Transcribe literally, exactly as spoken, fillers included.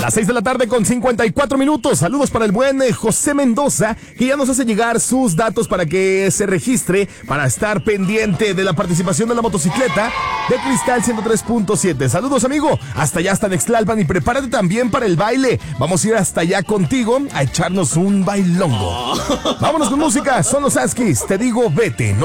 Las seis de la tarde con cincuenta y cuatro minutos. Saludos para el buen eh, José Mendoza, que ya nos hace llegar sus datos para que se registre, para estar pendiente de la participación de la motocicleta de Cristal ciento tres punto siete. Saludos, amigo. Hasta allá, hasta Nextlalpan, y prepárate también para el baile. Vamos a ir hasta allá contigo a echarnos un bailongo. Vámonos con música. Son los Askis. Te digo, vete. ¿No?